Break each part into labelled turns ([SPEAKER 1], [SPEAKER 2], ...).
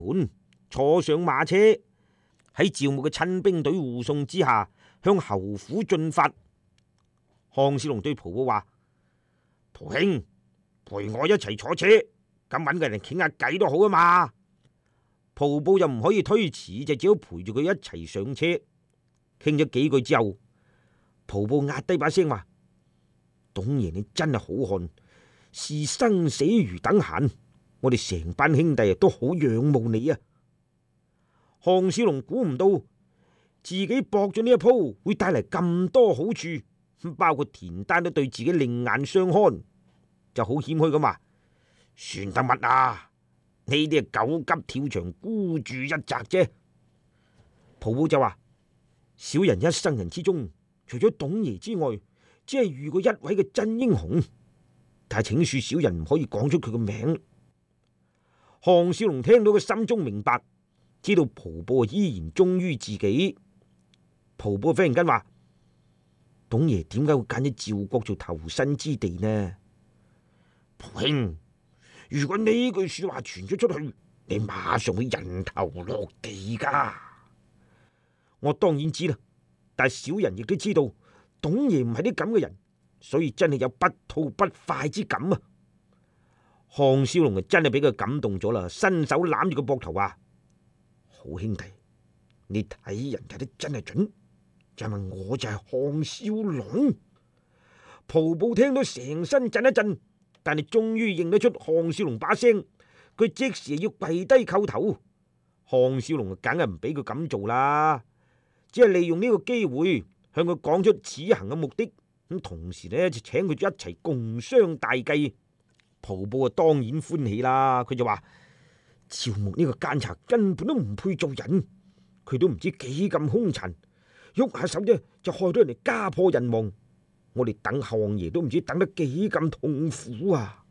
[SPEAKER 1] 門，坐上馬車，喺趙牧嘅親兵隊護送之下，向侯府進發。項少龍對蒲寶話：蒲兄，陪我一齊坐車，咁搵個人傾下偈都好啊嘛。蒲寶又唔可以推辭，就只好陪住佢一齊上車。傾咗幾句之後，蒲寶壓低把聲話：董爺你真係好漢，視生死如等閒，我哋成班兄弟都好仰慕你啊。項少龍估唔到自己搏咗呢一鋪會帶嚟咁多好處，包括田丹都對自己另眼相看，就好謙虛咁話：算得乜啊？呢啲係狗急跳牆，孤注一擲啫。蒲寶就話：小人一生人之中，除咗董爺之外，只係遇過一位嘅真英雄，但係請恕小人唔可以講出佢個名。項少龍聽到佢心中明白，知道蒲寶依然忠於自己。蒲寶忽然間話：董爺點解會揀咗趙國做投身之地呢？蒲兄，如果呢句說話傳咗出去，你馬上會人頭落地噶。我當然知啦，但係小人亦都知道董爺唔係啲咁嘅人，所以真係有不吐不快之感啊！項少龍真係俾佢感動咗啦，伸手攬住個膊頭話：好兄弟，你睇人睇得真係準，就問我就係項少龍。蒲寶聽到成身震一震，但係終於認得出項少龍把聲，佢即時要跪低叩頭。項少龍梗係唔俾佢咁做啦，只係利用呢個機會向佢講出此行嘅目的，咁同時呢就請佢一齊共商大計。蒲寶當然歡喜啦，佢就話：趙牧呢個奸賊根本都唔配做人，佢都唔知幾咁兇殘，喐下手啫就害到人哋家破人亡，我哋等項爺都唔知等得幾咁痛苦啊！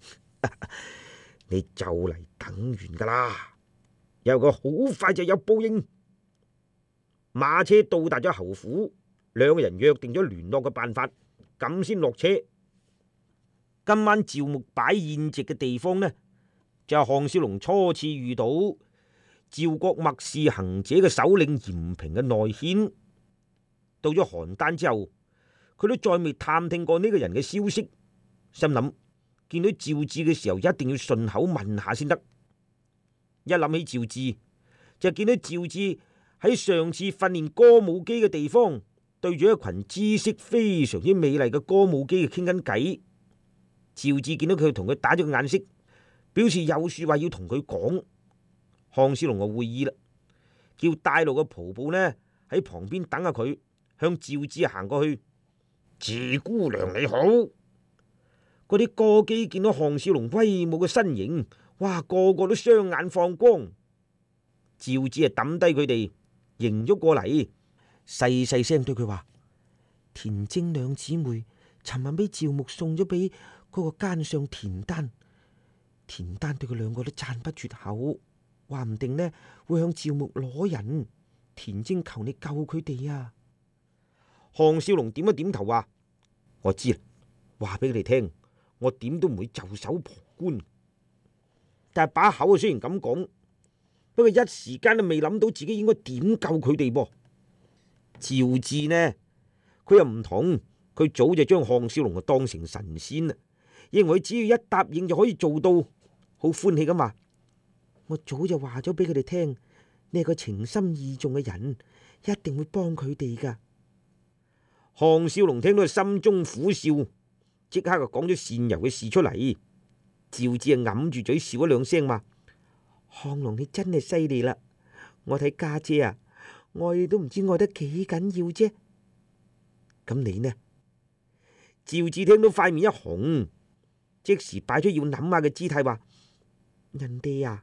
[SPEAKER 1] 你就嚟等完噶啦，有個好快就有報應。馬車到達咗侯府，兩個人約定咗聯絡嘅辦法，咁先落車。今晚趙牧擺宴席嘅地方呢，就係項少龍初次遇到趙國默氏行者嘅首領嚴平嘅內軒。到咗邯鄲之後，佢都再未探聽過呢個人嘅消息，心諗見到趙志嘅時候一定要順口問下先得。一諗起趙志，就見到趙志喺上次訓練歌舞姬嘅地方，對住一群姿色非常之美麗嘅歌舞姬傾緊偈。趙志見到佢同佢打咗個眼色，表示有說話要同佢講。項少龍就會意啦，叫帶路嘅蒲寶呢喺旁邊等下佢，向趙志行過去。趙姑娘你好！嗰啲歌姬見到項少龍威武嘅身形，哇，個個都雙眼放光。趙志抌低佢哋，迎咗過嚟，細細聲對佢話：田晶兩姊妹尋晚俾趙牧送咗俾嗰個奸相田丹，田丹對佢兩個都讚不絕口，話唔定呢會向趙牧攞人。田晶求你救佢哋啊！項少龍點一點頭話：我知啦，話俾佢哋聽，我點都唔會袖手旁觀。但係把口雖然咁講，不過一時間都未諗到自己應該點救佢哋噃。趙志呢，佢又唔同，佢早就將項少龍當成神仙啦，認為只要一答應就可以做到，好歡喜咁話：我早就話咗俾佢哋聽，你係個情深意重嘅人，一定會幫佢哋噶。項少龍聽到心中苦笑，即刻就講咗善柔嘅事出嚟。趙志啊揞住嘴笑咗兩聲，話：項龍你真係犀利啦！我睇家姐啊，愛你都唔知愛得幾緊要啫。咁你呢？趙志聽到塊面一紅，即時擺出要諗下嘅姿態，話：人哋啊，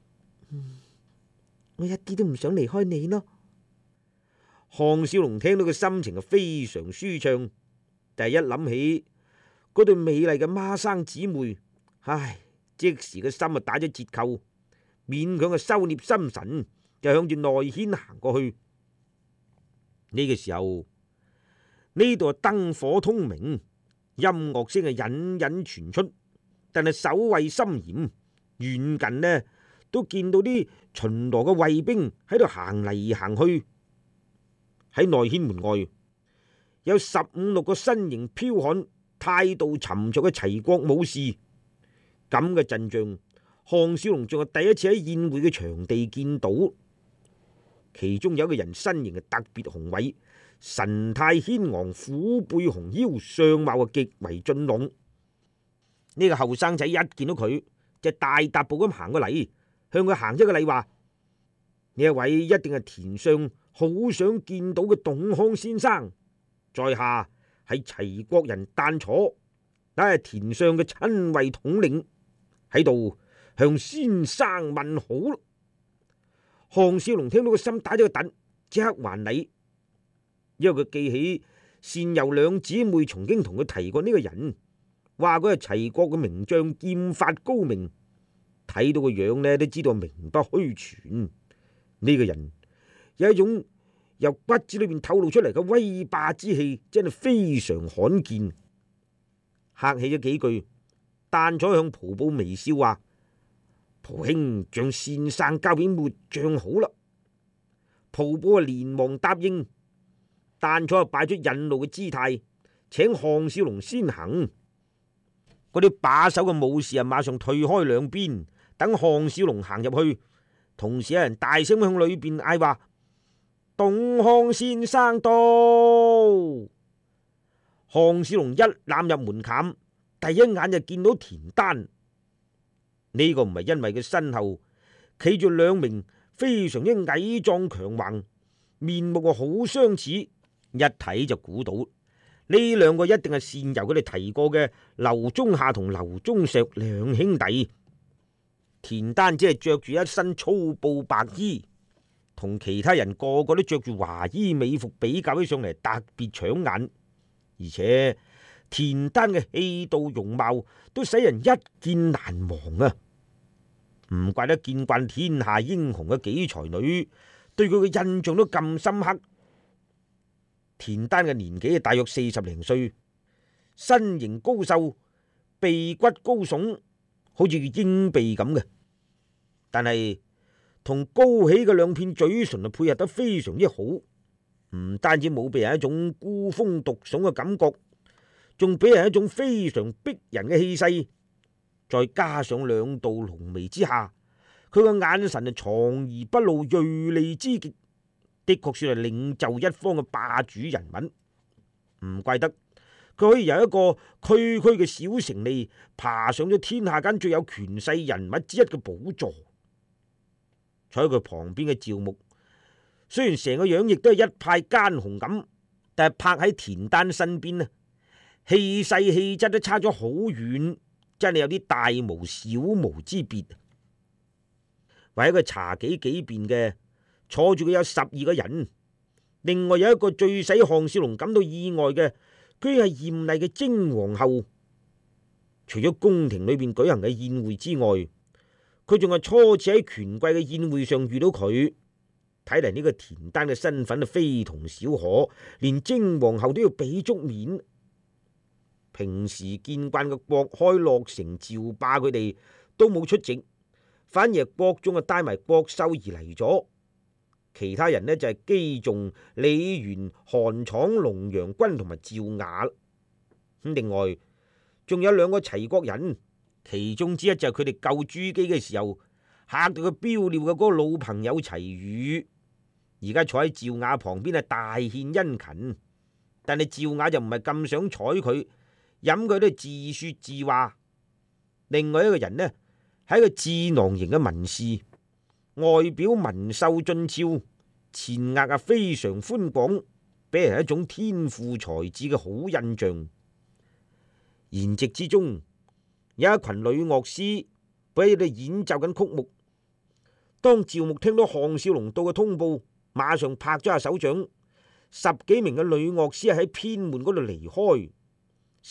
[SPEAKER 1] 我一啲都唔想離開你咯。項少龍聽到嘅心情係非常舒暢，但係一諗起嗰對美麗嘅孖生姊妹，唉，即時嘅心啊打咗折扣，勉強嘅收斂心神，就向住內軒行過去。呢個時候，呢度燈火通明，音樂聲係隱隱傳出，但係守衛森嚴，遠近呢都見到啲巡邏嘅衛兵喺度行嚟行去。喺內軒門外有15、16個身形剽悍、態度沉着嘅齊國武士。咁嘅陣象，項少龍仲係第一次喺宴會嘅場地見到。其中有一個人身形係特別雄偉，神態軒昂，虎背熊腰，相貌係極為俊朗。呢個後生仔一見到佢就大踏步咁行過嚟，向佢行一個禮，話：呢一位一定係田相好想見到嘅董康先生，在下係齊國人旦楚，乃係田相嘅親衛統領，喺度向先生問好。項少龍聽到個心打咗個突，即刻還禮，因為佢記起善由兩姊妹曾經同佢提過呢個人，話佢係齊國嘅名將，劍法高明，睇到個樣呢都知道名不虛傳。呢個人有一種由骨子裏面透露出嚟嘅威霸之氣，真係非常罕見。客氣咗幾句，旦楚向蒲布微笑話：蒲兄將先生交俾末將好啦。蒲布啊連忙答應。旦楚啊擺出引路嘅姿態，請項少龍先行。嗰啲把守嘅武士啊馬上退開兩邊，等項少龍行入去。同時有人大聲向裏邊嗌話：董康先生到。項少龍一攬入門檻，第一眼就見到田丹。呢個唔係因為佢身後企住兩名非常之矮壯強橫、面目好相似，一睇就估到呢兩個一定係善由佢哋提過嘅劉忠夏同劉忠碩兩兄弟。田丹只係着住一身粗布白衣，同其他人個個都着住華衣美服比較起上嚟特別搶眼，而且田丹嘅氣度容貌都使人一見難忘啊！唔怪得見慣天下英雄嘅幾才女對佢嘅印象都咁深刻。田丹嘅年紀大約40零歲，身形高瘦，鼻骨高聳，好似鷹鼻咁嘅，但係同高起嘅兩片嘴唇配合得非常之好，唔單止冇俾人一種孤峰獨聳嘅感覺，仲俾人一種非常逼人嘅氣勢。再加上兩道濃眉之下，佢個眼神係藏而不露，銳利之極，的確算係領袖一方嘅霸主人物。唔怪得佢可以由一個區區嘅小城吏爬上咗天下間最有權勢人物之一嘅寶座。坐喺佢旁邊嘅趙牧，雖然成個樣亦都係一派奸雄咁，但係拍喺田丹身邊呢，氣勢氣質都差咗好遠。真係有啲大無小無之別。為一個茶幾幾邊嘅坐住嘅有12個人，另外有一個最使項少龍感到意外嘅，居然係艷麗嘅貞皇后。除咗宮廷裏邊舉行嘅宴會之外，佢仲係初次喺權貴嘅宴會上遇到佢。睇嚟呢個田丹嘅身份非同小可，連貞皇后都要俾足面。平時見慣嘅郭開、洛成、趙霸佢哋都冇出席，反而係郭忠帶埋郭秀而嚟咗。其他人呢就係姬仲、李元、韓闖、龍陽君同埋趙雅。另外仲有2個齊國人，其中之一就係佢哋救朱姬嘅時候嚇到佢飆尿嘅嗰個老朋友齊宇，而家坐喺趙雅旁邊係大獻殷勤。但係趙雅就唔係咁想睬佢。飲佢都係自說自話。另外一個人呢，係一個智囊型嘅文士，外表文秀俊俏，前額非常寬廣，俾人一種天賦才智嘅好印象。筵席之中有一群女樂師喺度演奏緊曲目。當趙牧聽到項少龍到嘅通報，馬上拍咗下手掌，10幾名嘅女樂師喺偏門嗰度離開。